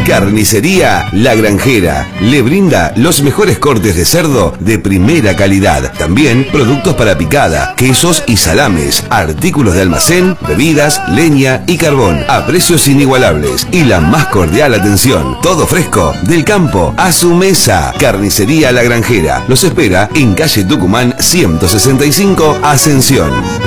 Carnicería La Granjera. Le brinda los mejores cortes de cerdo de primera calidad. También productos para picada, quesos y salames, artículos de almacén, bebidas, leña y carbón. A precios inigualables y la más cordial atención. Todo fresco, del campo a su mesa. Carnicería La Granjera. Los espera en calle Tucumán 165, Ascensión.